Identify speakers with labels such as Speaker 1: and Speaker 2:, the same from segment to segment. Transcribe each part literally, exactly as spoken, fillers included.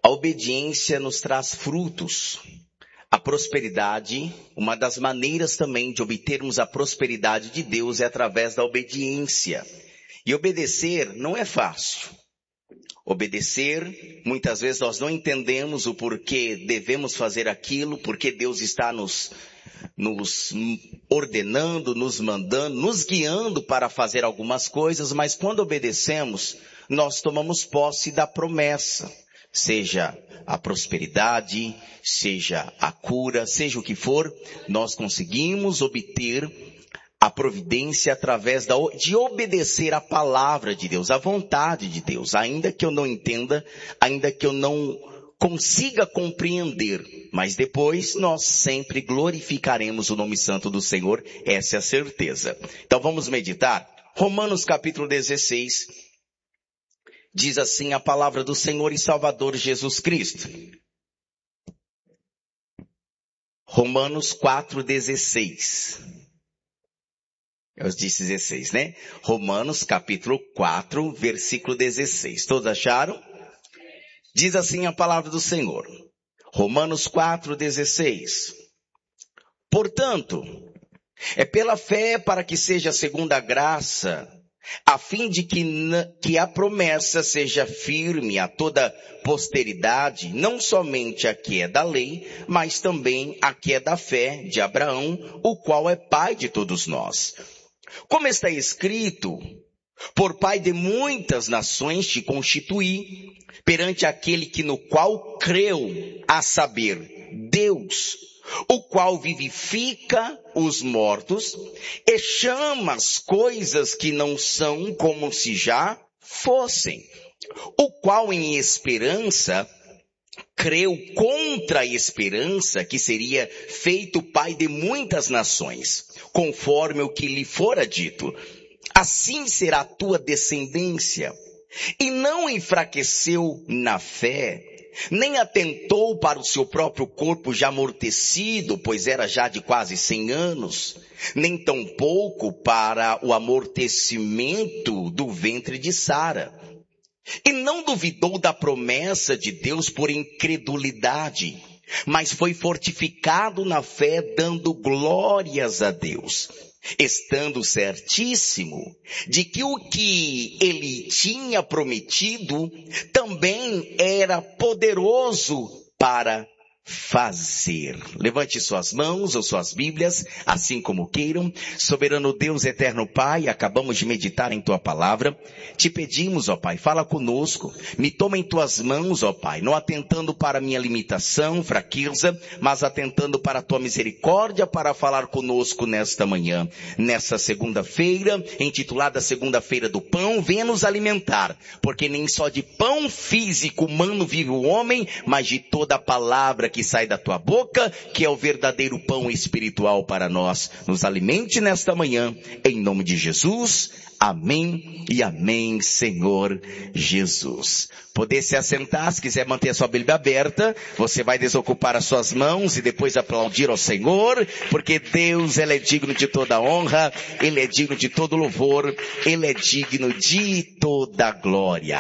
Speaker 1: A obediência nos traz frutos. A prosperidade, uma das maneiras também de obtermos a prosperidade de Deus é através da obediência. E obedecer não é fácil. Obedecer, muitas vezes nós não entendemos o porquê devemos fazer aquilo, porque Deus está nos, nos ordenando, nos mandando, nos guiando para fazer algumas coisas, mas quando obedecemos, nós tomamos posse da promessa. Seja a prosperidade, seja a cura, seja o que for, nós conseguimos obter a providência através da, de obedecer a palavra de Deus, a vontade de Deus, ainda que eu não entenda, ainda que eu não consiga compreender, mas depois nós sempre glorificaremos o nome santo do Senhor, essa é a certeza. Então vamos meditar? Romanos capítulo dezesseis, diz assim a palavra do Senhor e Salvador Jesus Cristo. Romanos quatro, dezesseis. Eu disse dezesseis, né? Romanos capítulo quatro, versículo dezesseis. Todos acharam? Diz assim a palavra do Senhor. Romanos quatro, dezesseis. Portanto, é pela fé para que seja segundo a graça, a fim de que, que a promessa seja firme a toda posteridade, não somente a que é da lei, mas também a que é da fé de Abraão, o qual é pai de todos nós. Como está escrito, por pai de muitas nações te constituí, perante aquele que no qual creu, a saber, Deus, o qual vivifica os mortos e chama as coisas que não são como se já fossem, o qual em esperança creu contra a esperança que seria feito pai de muitas nações, conforme o que lhe fora dito. Assim será a tua descendência. E não enfraqueceu na fé, nem atentou para o seu próprio corpo já amortecido, pois era já de quase cem anos, nem tampouco para o amortecimento do ventre de Sara. E não duvidou da promessa de Deus por incredulidade, mas foi fortificado na fé, dando glórias a Deus, estando certíssimo de que o que ele tinha prometido também era poderoso para fazer. Levante suas mãos ou suas Bíblias, assim como queiram. Soberano Deus, eterno Pai, acabamos de meditar em Tua palavra. Te pedimos, ó Pai, fala conosco. Me toma em Tuas mãos, ó Pai, não atentando para minha limitação, fraqueza, mas atentando para a Tua misericórdia para falar conosco nesta manhã. Nessa segunda-feira, intitulada Segunda-feira do Pão, venha nos alimentar, porque nem só de pão físico humano vive o homem, mas de toda a palavra que que sai da tua boca, que é o verdadeiro pão espiritual para nós. Nos alimente nesta manhã, em nome de Jesus. Amém e amém, Senhor Jesus. Poder se assentar, se quiser manter a sua Bíblia aberta, você vai desocupar as suas mãos e depois aplaudir ao Senhor, porque Deus, Ele é digno de toda honra, Ele é digno de todo louvor, Ele é digno de toda glória.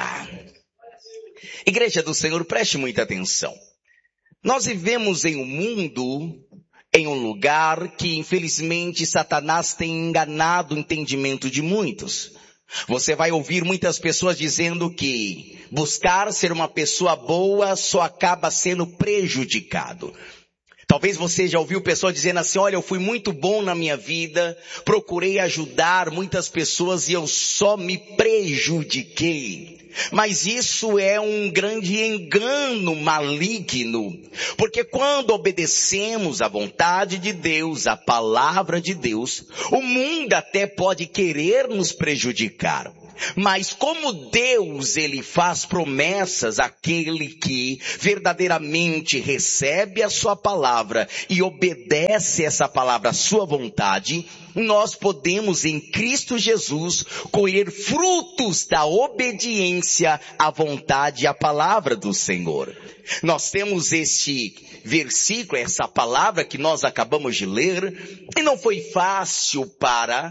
Speaker 1: Igreja do Senhor, preste muita atenção. Nós vivemos em um mundo, em um lugar que infelizmente Satanás tem enganado o entendimento de muitos. Você vai ouvir muitas pessoas dizendo que buscar ser uma pessoa boa só acaba sendo prejudicado. Talvez você já ouviu pessoas dizendo assim, olha, eu fui muito bom na minha vida, procurei ajudar muitas pessoas e eu só me prejudiquei. Mas isso é um grande engano maligno, porque quando obedecemos à vontade de Deus, à palavra de Deus, o mundo até pode querer nos prejudicar. Mas como Deus, Ele faz promessas àquele que verdadeiramente recebe a sua palavra e obedece essa palavra à sua vontade, nós podemos em Cristo Jesus colher frutos da obediência à vontade e à palavra do Senhor. Nós temos este versículo, essa palavra que nós acabamos de ler, e não foi fácil para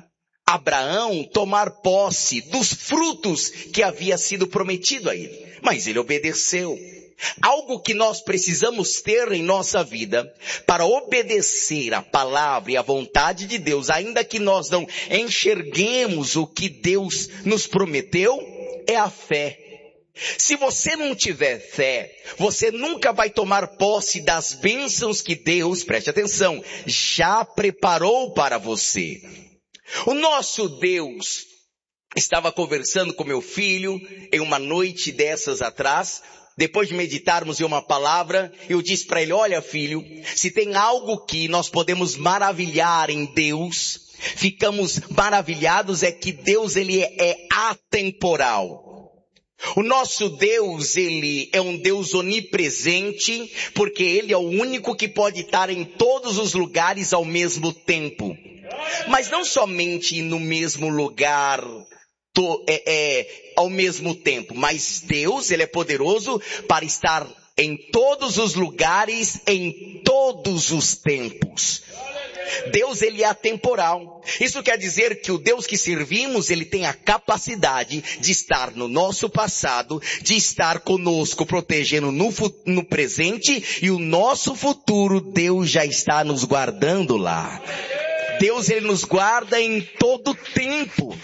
Speaker 1: Abraão tomar posse dos frutos que havia sido prometido a ele. Mas ele obedeceu. Algo que nós precisamos ter em nossa vida para obedecer a palavra e a vontade de Deus, ainda que nós não enxerguemos o que Deus nos prometeu, é a fé. Se você não tiver fé, você nunca vai tomar posse das bênçãos que Deus, preste atenção, já preparou para você. O nosso Deus, estava conversando com meu filho em uma noite dessas atrás, depois de meditarmos em uma palavra, eu disse para ele, olha filho, se tem algo que nós podemos maravilhar em Deus, ficamos maravilhados é que Deus ele é, é atemporal. O nosso Deus, ele é um Deus onipresente, porque ele é o único que pode estar em todos os lugares ao mesmo tempo. Mas não somente no mesmo lugar, to, é, é, ao mesmo tempo, mas Deus, ele é poderoso para estar em todos os lugares, em todos os tempos. Deus, ele é atemporal. Isso quer dizer que o Deus que servimos, ele tem a capacidade de estar no nosso passado, de estar conosco, protegendo no, no presente, e o nosso futuro, Deus já está nos guardando lá. Deus, ele nos guarda em todo tempo.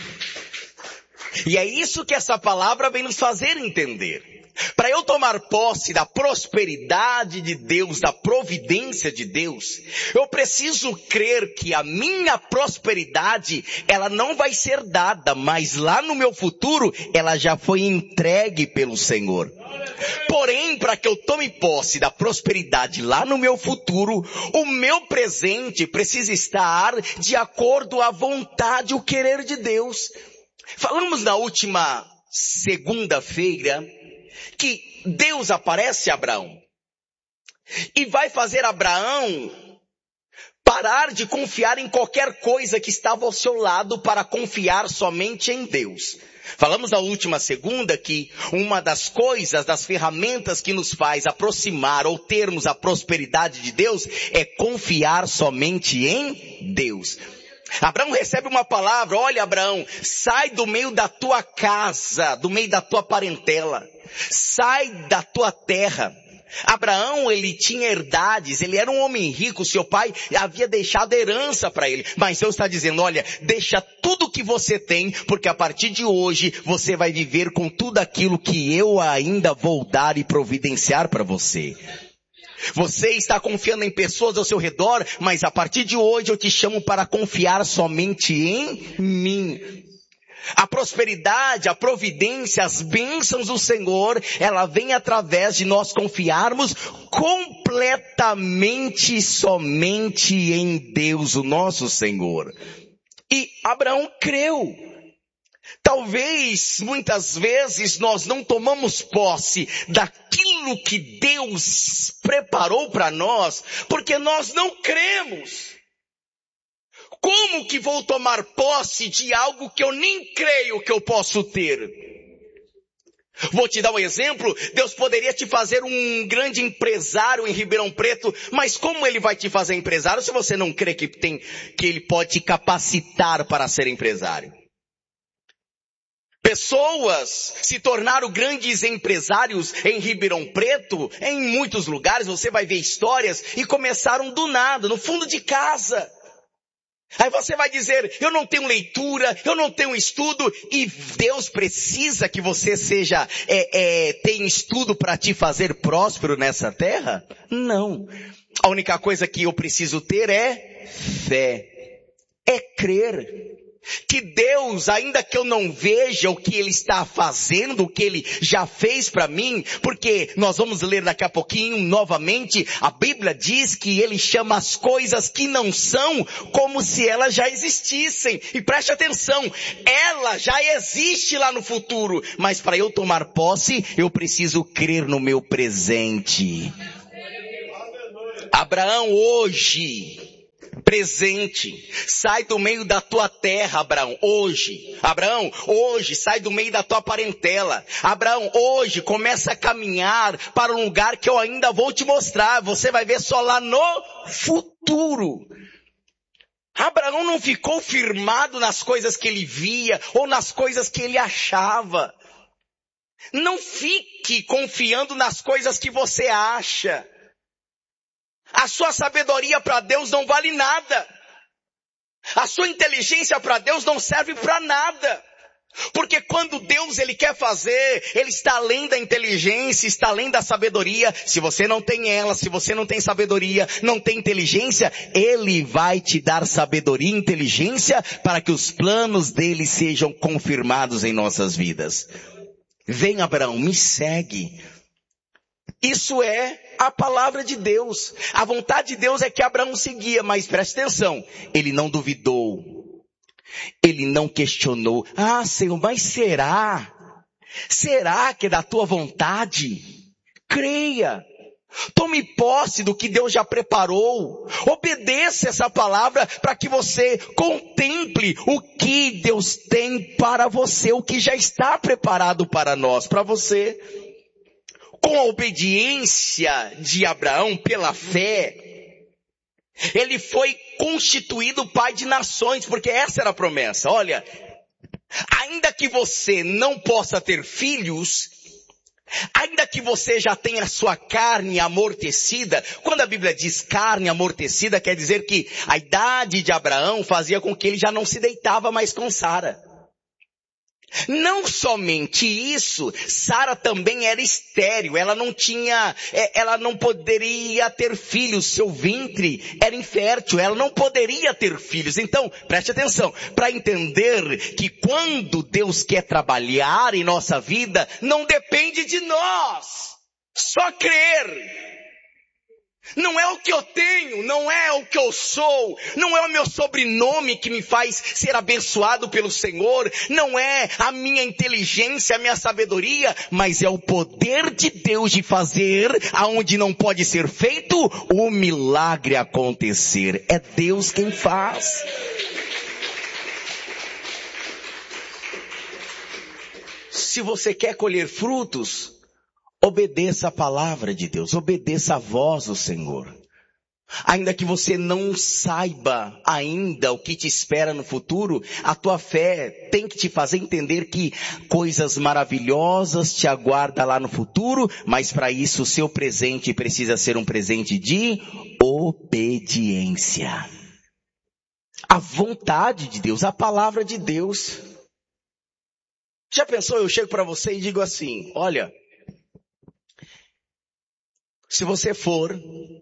Speaker 1: E é isso que essa palavra vem nos fazer entender. Para eu tomar posse da prosperidade de Deus, da providência de Deus, eu preciso crer que a minha prosperidade, ela não vai ser dada, mas lá no meu futuro, ela já foi entregue pelo Senhor. Porém, para que eu tome posse da prosperidade lá no meu futuro, o meu presente precisa estar de acordo à vontade, o querer de Deus. Falamos na última segunda-feira que Deus aparece a Abraão e vai fazer Abraão parar de confiar em qualquer coisa que estava ao seu lado para confiar somente em Deus. Falamos na última segunda que uma das coisas, das ferramentas que nos faz aproximar ou termos a prosperidade de Deus é confiar somente em Deus. Abraão recebe uma palavra, olha Abraão, sai do meio da tua casa, do meio da tua parentela, sai da tua terra. Abraão, ele tinha herdades, ele era um homem rico, seu pai havia deixado herança para ele, mas Deus está dizendo, olha, deixa tudo que você tem, porque a partir de hoje você vai viver com tudo aquilo que eu ainda vou dar e providenciar para você. Você está confiando em pessoas ao seu redor, mas a partir de hoje eu te chamo para confiar somente em mim. A prosperidade, a providência, as bênçãos do Senhor, ela vem através de nós confiarmos completamente somente em Deus, o nosso Senhor. E Abraão creu. Talvez, muitas vezes, nós não tomamos posse daquilo que Deus preparou para nós, porque nós não cremos. Como que vou tomar posse de algo que eu nem creio que eu posso ter? Vou te dar um exemplo. Deus poderia te fazer um grande empresário em Ribeirão Preto, mas como ele vai te fazer empresário se você não crê que tem, que ele pode te capacitar para ser empresário? Pessoas se tornaram grandes empresários em Ribeirão Preto, em muitos lugares, você vai ver histórias, e começaram do nada, no fundo de casa. Aí você vai dizer, eu não tenho leitura, eu não tenho estudo, e Deus precisa que você seja, é, é, tenha estudo para te fazer próspero nessa terra? Não. A única coisa que eu preciso ter é fé, é crer. Que Deus, ainda que eu não veja o que Ele está fazendo, o que Ele já fez para mim, porque nós vamos ler daqui a pouquinho novamente, a Bíblia diz que Ele chama as coisas que não são como se elas já existissem. E preste atenção, ela já existe lá no futuro, mas para eu tomar posse, eu preciso crer no meu presente. Abraão hoje... presente, sai do meio da tua terra, Abraão, hoje. Abraão, hoje, sai do meio da tua parentela. Abraão, hoje, começa a caminhar para um lugar que eu ainda vou te mostrar. Você vai ver só lá no futuro. Abraão não ficou firmado nas coisas que ele via ou nas coisas que ele achava. Não fique confiando nas coisas que você acha. A sua sabedoria para Deus não vale nada. A sua inteligência para Deus não serve para nada. Porque quando Deus ele quer fazer, ele está além da inteligência, está além da sabedoria. Se você não tem ela, se você não tem sabedoria, não tem inteligência, ele vai te dar sabedoria e inteligência para que os planos dele sejam confirmados em nossas vidas. Vem, Abraão, me segue. Isso é a palavra de Deus. A vontade de Deus é que Abraão seguia, mas preste atenção, ele não duvidou. Ele não questionou. Ah, Senhor, mas será? Será que é da tua vontade? Creia. Tome posse do que Deus já preparou. Obedeça essa palavra para que você contemple o que Deus tem para você, o que já está preparado para nós, para você. Com a obediência de Abraão pela fé, ele foi constituído pai de nações, porque essa era a promessa. Olha, ainda que você não possa ter filhos, ainda que você já tenha a sua carne amortecida, quando a Bíblia diz carne amortecida, quer dizer que a idade de Abraão fazia com que ele já não se deitava mais com Sara. Não somente isso, Sara também era estéril, ela não tinha, ela não poderia ter filhos, seu ventre era infértil, ela não poderia ter filhos. Então, preste atenção, para entender que quando Deus quer trabalhar em nossa vida, não depende de nós, só crer. Não é o que eu tenho, não é o que eu sou, não é o meu sobrenome que me faz ser abençoado pelo Senhor, não é a minha inteligência, a minha sabedoria, mas é o poder de Deus de fazer aonde não pode ser feito, o milagre acontecer. É Deus quem faz. Se você quer colher frutos, obedeça a palavra de Deus, obedeça a voz do Senhor. Ainda que você não saiba ainda o que te espera no futuro, a tua fé tem que te fazer entender que coisas maravilhosas te aguardam lá no futuro, mas para isso o seu presente precisa ser um presente de obediência. A vontade de Deus, a palavra de Deus. Já pensou, eu chego para você e digo assim, olha, se você for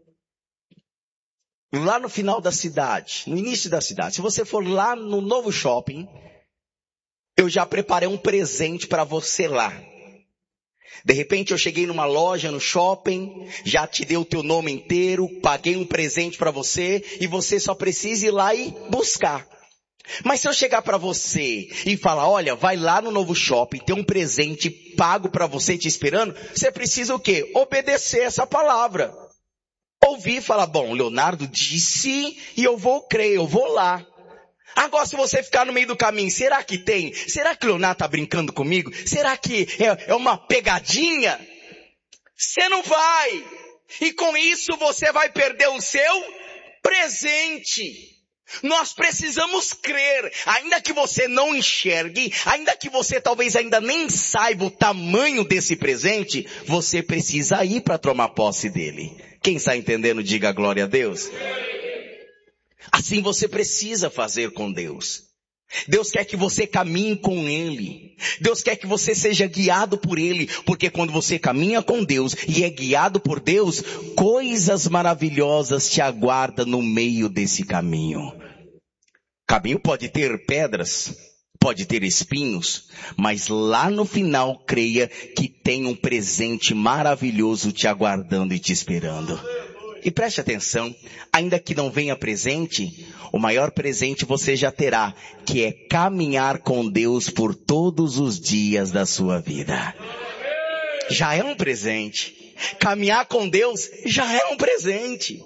Speaker 1: lá no final da cidade, no início da cidade, se você for lá no novo shopping, eu já preparei um presente para você lá. De repente eu cheguei numa loja no shopping, já te dei o teu nome inteiro, paguei um presente para você e você só precisa ir lá e buscar. Mas se eu chegar para você e falar, olha, vai lá no novo shopping, tem um presente pago para você te esperando, você precisa o quê? Obedecer essa palavra. Ouvir e falar, bom, Leonardo disse e eu vou crer, eu vou lá. Agora se você ficar no meio do caminho, será que tem? Será que o Leonardo está brincando comigo? Será que é, é uma pegadinha? Você não vai. E com isso você vai perder o seu presente. Nós precisamos crer, ainda que você não enxergue, ainda que você talvez ainda nem saiba o tamanho desse presente, você precisa ir para tomar posse dele. Quem está entendendo, diga glória a Deus. Assim você precisa fazer com Deus. Deus quer que você caminhe com Ele. Deus quer que você seja guiado por Ele, porque quando você caminha com Deus e é guiado por Deus, coisas maravilhosas te aguardam no meio desse caminho. O caminho pode ter pedras, pode ter espinhos, mas lá no final, creia que tem um presente maravilhoso te aguardando e te esperando. E preste atenção, ainda que não venha presente, o maior presente você já terá, que é caminhar com Deus por todos os dias da sua vida. Já é um presente. Caminhar com Deus já é um presente.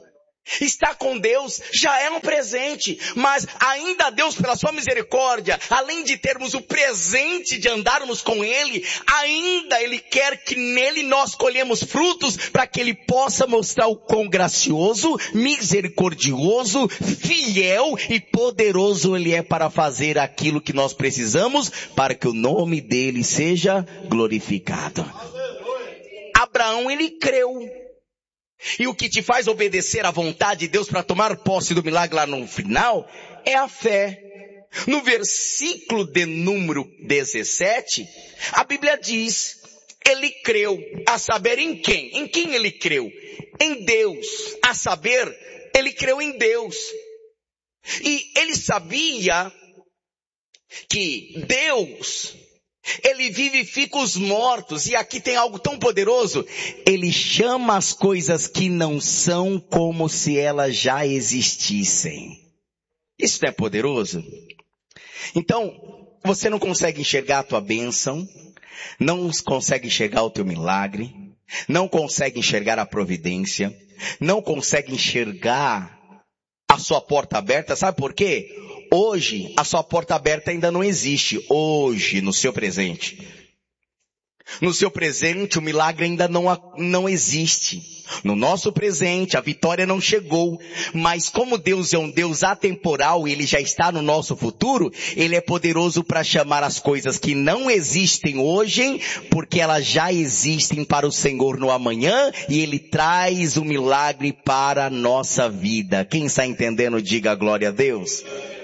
Speaker 1: Estar com Deus já é um presente, mas ainda Deus, pela sua misericórdia, além de termos o presente de andarmos com Ele, ainda Ele quer que nele nós colhemos frutos para que Ele possa mostrar o quão gracioso, misericordioso, fiel e poderoso Ele é para fazer aquilo que nós precisamos para que o nome dEle seja glorificado. Abraão, ele creu. E o que te faz obedecer à vontade de Deus para tomar posse do milagre lá no final é a fé. No versículo de número dezessete, a Bíblia diz, ele creu, a saber em quem? Em quem ele creu? Em Deus. A saber, ele creu em Deus. E ele sabia que Deus, Ele vivifica os mortos, e aqui tem algo tão poderoso, Ele chama as coisas que não são como se elas já existissem. Isso não é poderoso? Então, você não consegue enxergar a tua bênção, não consegue enxergar o teu milagre, não consegue enxergar a providência, não consegue enxergar a sua porta aberta, sabe por quê? Hoje, a sua porta aberta ainda não existe. Hoje, no seu presente. No seu presente, o milagre ainda não, não existe. No nosso presente, a vitória não chegou. Mas como Deus é um Deus atemporal e Ele já está no nosso futuro, Ele é poderoso para chamar as coisas que não existem hoje, porque elas já existem para o Senhor no amanhã, e Ele traz o milagre para a nossa vida. Quem está entendendo, diga glória a Deus.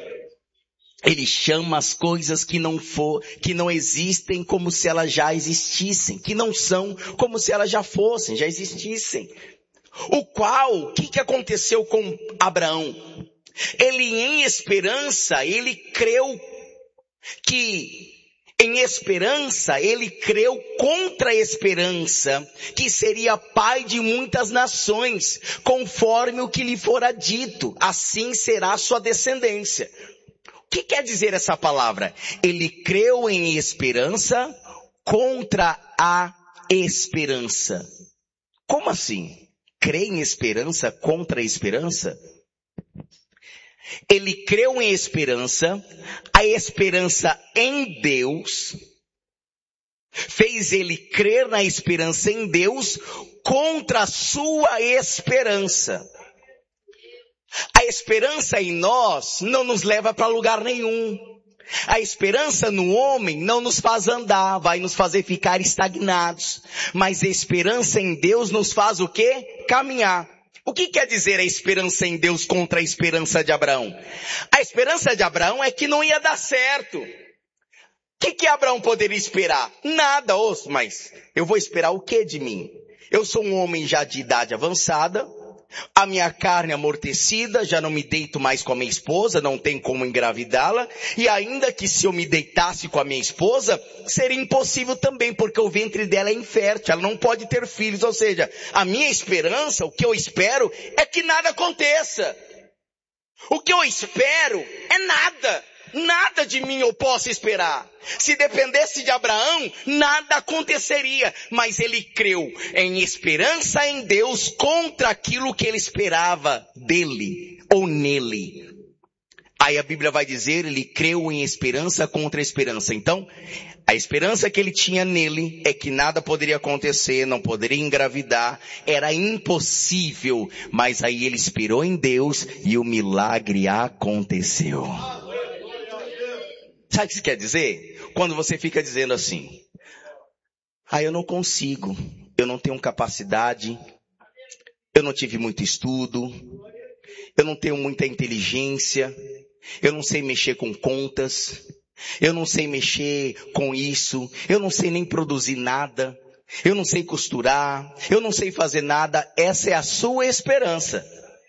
Speaker 1: Ele chama as coisas que não for, que não existem como se elas já existissem, que não são como se elas já fossem, já existissem. O qual, o que, que aconteceu com Abraão? Ele em esperança, ele creu que, em esperança, ele creu contra a esperança, que seria pai de muitas nações, conforme o que lhe fora dito, assim será a sua descendência. O que quer dizer essa palavra? Ele creu em esperança contra a esperança. Como assim? Crê em esperança contra a esperança? Ele creu em esperança, a esperança em Deus, fez ele crer na esperança em Deus contra a sua esperança. A esperança em nós não nos leva para lugar nenhum. A esperança no homem não nos faz andar, vai nos fazer ficar estagnados. Mas a esperança em Deus nos faz o quê? Caminhar. O que quer dizer a esperança em Deus contra a esperança de Abraão? A esperança de Abraão é que não ia dar certo. O que que Abraão poderia esperar? Nada, ouço, mas eu vou esperar o que de mim? Eu sou um homem já de idade avançada. A minha carne amortecida, já não me deito mais com a minha esposa, não tem como engravidá-la, e ainda que se eu me deitasse com a minha esposa, seria impossível também, porque o ventre dela é infértil, ela não pode ter filhos, ou seja, a minha esperança, o que eu espero, é que nada aconteça. O que eu espero é nada. Nada de mim eu posso esperar. Se dependesse de Abraão, nada aconteceria. Mas ele creu em esperança em Deus contra aquilo que ele esperava dele ou nele. Aí a Bíblia vai dizer, ele creu em esperança contra a esperança. Então, a esperança que ele tinha nele é que nada poderia acontecer, não poderia engravidar, era impossível. Mas aí ele esperou em Deus e o milagre aconteceu. Sabe o que isso quer dizer? Quando você fica dizendo assim, ah, eu não consigo, eu não tenho capacidade, eu não tive muito estudo, eu não tenho muita inteligência, eu não sei mexer com contas, eu não sei mexer com isso, eu não sei nem produzir nada, eu não sei costurar, eu não sei fazer nada. Essa é a sua esperança.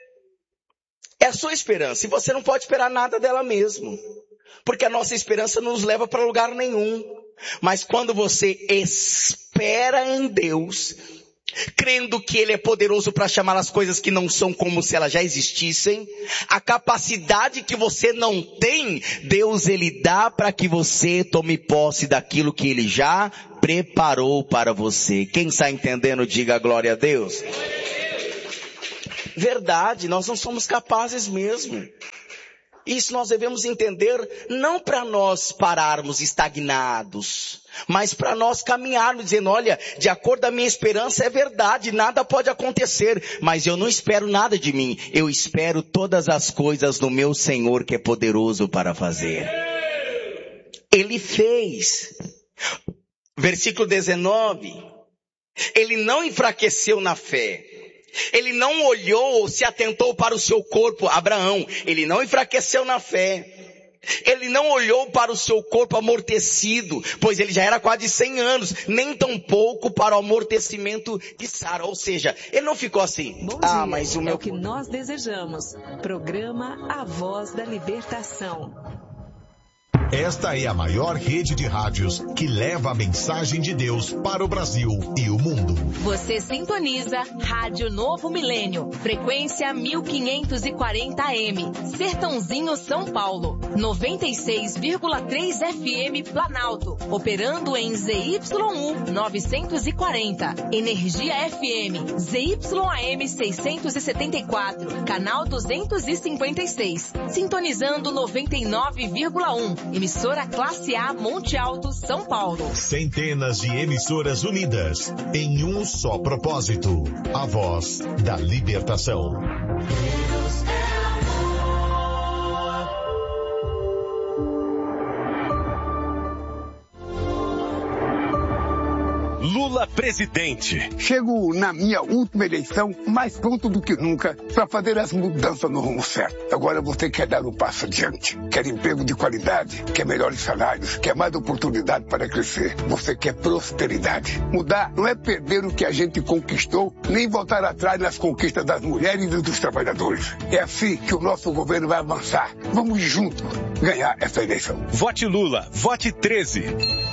Speaker 1: É a sua esperança, e você não pode esperar nada dela mesmo. Porque a nossa esperança não nos leva para lugar nenhum. Mas quando você espera em Deus, crendo que Ele é poderoso para chamar as coisas que não são como se elas já existissem, a capacidade que você não tem, Deus Ele dá para que você tome posse daquilo que Ele já preparou para você. Quem está entendendo, diga glória a Deus. Verdade, nós não somos capazes mesmo. Isso nós devemos entender não para nós pararmos estagnados, mas para nós caminharmos dizendo, olha, de acordo com a minha esperança é verdade, nada pode acontecer, mas eu não espero nada de mim, eu espero todas as coisas no meu Senhor que é poderoso para fazer. Ele fez. Versículo dezenove, ele não enfraqueceu na fé. Ele não olhou ou se atentou para o seu corpo, Abraão, ele não enfraqueceu na fé. Ele não olhou para o seu corpo amortecido, pois ele já era quase cem anos, nem tampouco para o amortecimento de Sara. Ou seja, ele não ficou assim,
Speaker 2: Bom
Speaker 1: ah,
Speaker 2: dia,
Speaker 1: mas o
Speaker 2: é
Speaker 1: meu...
Speaker 2: o que nós desejamos. Programa A Voz da Libertação.
Speaker 3: Esta é a maior rede de rádios que leva a mensagem de Deus para o Brasil e o mundo.
Speaker 4: Você sintoniza Rádio Novo Milênio, frequência mil quinhentos e quarenta A M, Sertãozinho, São Paulo, noventa e seis vírgula três F M Planalto, operando em Z Y U novecentos e quarenta, Energia F M, Z Y A M seiscentos e setenta e quatro, canal duzentos e cinquenta e seis, sintonizando noventa e nove vírgula um, emissora Classe A Monte Alto, São Paulo.
Speaker 3: Centenas de emissoras unidas em um só propósito, a voz da libertação.
Speaker 5: Deus é
Speaker 6: Lula presidente.
Speaker 7: Chego na minha última eleição mais pronto do que nunca para fazer as mudanças no rumo certo. Agora você quer dar um passo adiante. Quer emprego de qualidade, quer melhores salários, quer mais oportunidade para crescer. Você quer prosperidade. Mudar não é perder o que a gente conquistou, nem voltar atrás nas conquistas das mulheres e dos trabalhadores. É assim que o nosso governo vai avançar. Vamos juntos ganhar essa eleição.
Speaker 6: Vote Lula, vote treze.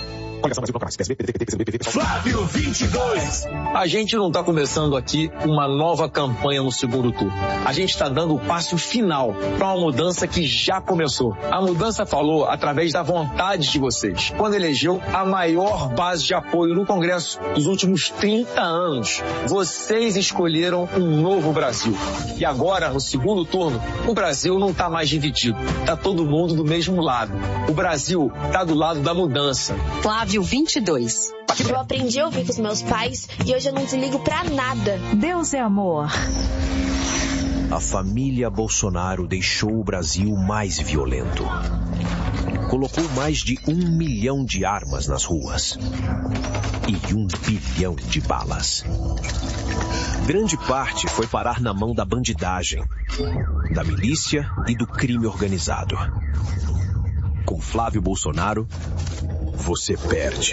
Speaker 3: Flávio vinte e dois.
Speaker 8: A gente não está começando aqui uma nova campanha no segundo turno. A gente está dando o passo final para uma mudança que já começou. A mudança falou através da vontade de vocês, quando elegeu a maior base de apoio no Congresso dos últimos trinta anos. Vocês escolheram um novo Brasil. E agora, no segundo turno, o Brasil não está mais dividido. Está todo mundo do mesmo lado. O Brasil está do lado da mudança.
Speaker 4: Flávio vinte e dois.
Speaker 9: Eu aprendi a ouvir com os meus pais e hoje eu não desligo pra nada.
Speaker 2: Deus é amor.
Speaker 10: A família Bolsonaro deixou o Brasil mais violento. Colocou mais de um milhão de armas nas ruas. E um bilhão de balas. Grande parte foi parar na mão da bandidagem, da milícia e do crime organizado. Com Flávio Bolsonaro, você perde.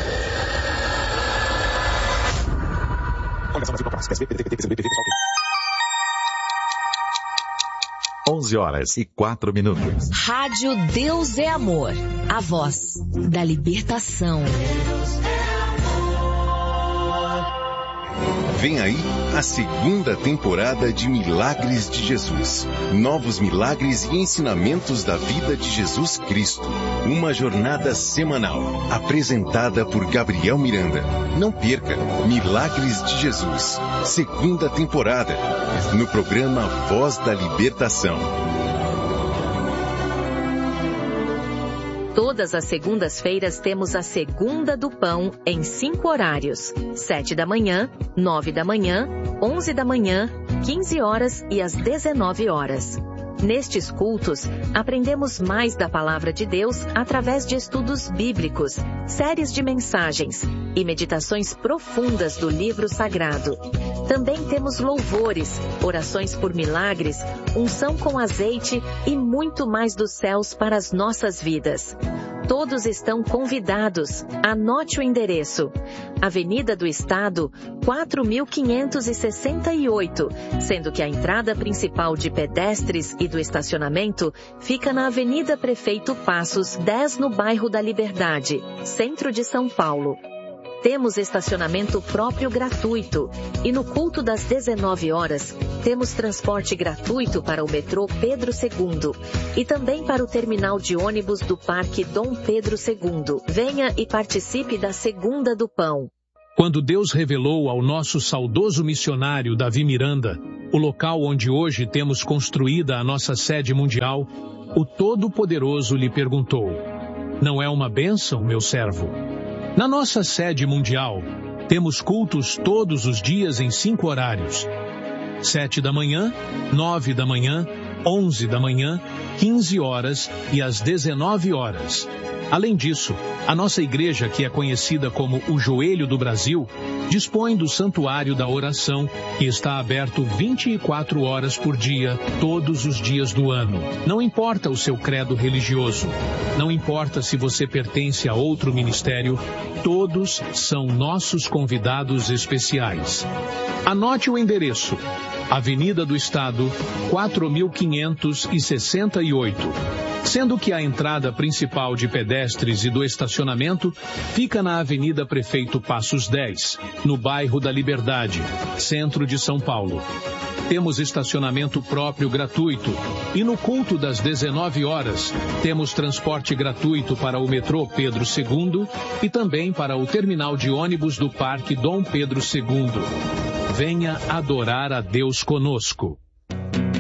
Speaker 3: onze horas e quatro minutos.
Speaker 4: Rádio Deus é Amor, a voz da libertação.
Speaker 11: Vem aí a segunda temporada de Milagres de Jesus. Novos milagres e ensinamentos da vida de Jesus Cristo. Uma jornada semanal, apresentada por Gabriel Miranda. Não perca Milagres de Jesus, segunda temporada, no programa Voz da Libertação.
Speaker 4: Todas as segundas-feiras temos a Segunda do Pão em cinco horários. Sete da manhã, nove da manhã, onze da manhã, quinze horas e às dezenove horas. Nestes cultos, aprendemos mais da Palavra de Deus através de estudos bíblicos, séries de mensagens e meditações profundas do livro sagrado. Também temos louvores, orações por milagres, unção com azeite e muito mais dos céus para as nossas vidas. Todos estão convidados. Anote o endereço. Avenida do Estado, quatro mil quinhentos e sessenta e oito, sendo que a entrada principal de pedestres e do estacionamento fica na Avenida Prefeito Passos, dez no bairro da Liberdade, centro de São Paulo. Temos estacionamento próprio gratuito e no culto das dezenove horas temos transporte gratuito para o metrô Pedro segundo e também para o terminal de ônibus do Parque Dom Pedro segundo. Venha e participe da Segunda do Pão.
Speaker 12: Quando Deus revelou ao nosso saudoso missionário Davi Miranda o local onde hoje temos construída a nossa sede mundial, o Todo-Poderoso lhe perguntou: não é uma bênção, meu servo? Na nossa sede mundial, temos cultos todos os dias em cinco horários. Sete da manhã, nove da manhã, onze da manhã, quinze horas e às dezenove horas. Além disso, a nossa igreja, que é conhecida como o Joelho do Brasil, dispõe do Santuário da Oração, que está aberto vinte e quatro horas por dia, todos os dias do ano. Não importa o seu credo religioso, não importa se você pertence a outro ministério, todos são nossos convidados especiais. Anote o endereço: Avenida do Estado, quatro mil quinhentos e sessenta e oito. Sendo que a entrada principal de pedestres e do estacionamento fica na Avenida Prefeito Passos dez, no bairro da Liberdade, centro de São Paulo. Temos estacionamento próprio gratuito e no culto das dezenove horas temos transporte gratuito para o metrô Pedro segundo e também para o terminal de ônibus do Parque Dom Pedro segundo. Venha adorar a Deus conosco.